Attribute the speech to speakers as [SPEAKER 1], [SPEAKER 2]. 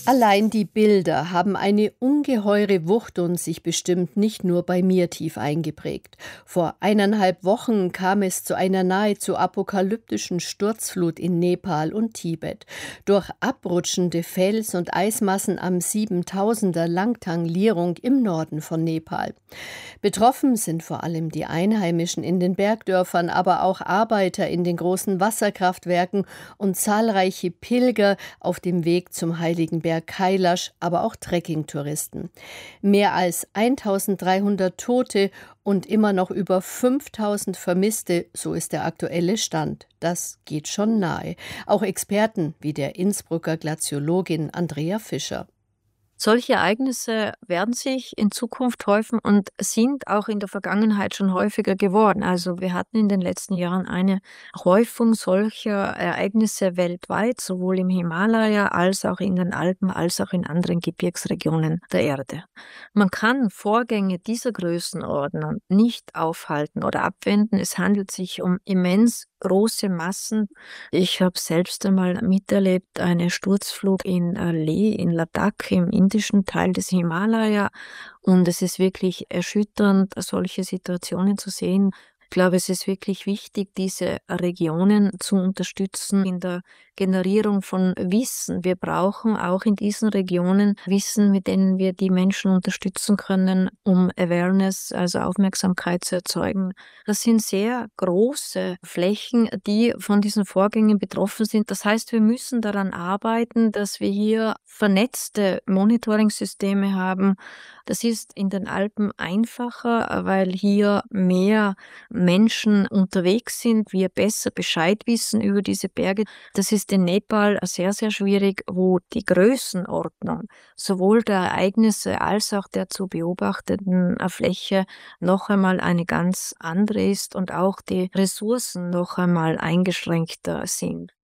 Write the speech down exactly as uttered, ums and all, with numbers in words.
[SPEAKER 1] Allein die Bilder haben eine ungeheure Wucht und sich bestimmt nicht nur bei mir tief eingeprägt. Vor eineinhalb Wochen kam es zu einer nahezu apokalyptischen Sturzflut in Nepal und Tibet. Durch abrutschende Fels- und Eismassen am siebentausender Langtang-Lierung im Norden von Nepal. Betroffen sind vor allem die Einheimischen in den Bergdörfern, aber auch Arbeiter in den großen Wasserkraftwerken und zahlreiche Pilger auf dem Weg zum Heiligen Berg Kailash, aber auch Trekkingtouristen. Mehr als eintausenddreihundert Tote und immer noch über fünftausend Vermisste, so ist der aktuelle Stand. Das geht schon nahe. Auch Experten wie der Innsbrucker Glaziologin Andrea Fischer.
[SPEAKER 2] Solche Ereignisse werden sich in Zukunft häufen und sind auch in der Vergangenheit schon häufiger geworden. Also wir hatten in den letzten Jahren eine Häufung solcher Ereignisse weltweit, sowohl im Himalaya als auch in den Alpen, als auch in anderen Gebirgsregionen der Erde. Man kann Vorgänge dieser Größenordnung nicht aufhalten oder abwenden. Es handelt sich um immens große Massen. Ich habe selbst einmal miterlebt eine Sturzflug in Leh in Ladakh im indischen Teil des Himalaya und es ist wirklich erschütternd, solche Situationen zu sehen. Ich glaube, es ist wirklich wichtig, diese Regionen zu unterstützen in der Generierung von Wissen. Wir brauchen auch in diesen Regionen Wissen, mit denen wir die Menschen unterstützen können, um Awareness, also Aufmerksamkeit zu erzeugen. Das sind sehr große Flächen, die von diesen Vorgängen betroffen sind. Das heißt, wir müssen daran arbeiten, dass wir hier vernetzte Monitoring-Systeme haben. Das ist in den Alpen einfacher, weil hier mehr Menschen unterwegs sind, wir besser Bescheid wissen über diese Berge. Das ist in Nepal sehr, sehr schwierig, wo die Größenordnung sowohl der Ereignisse als auch der zu beobachteten Fläche noch einmal eine ganz andere ist und auch die Ressourcen noch einmal eingeschränkter sind.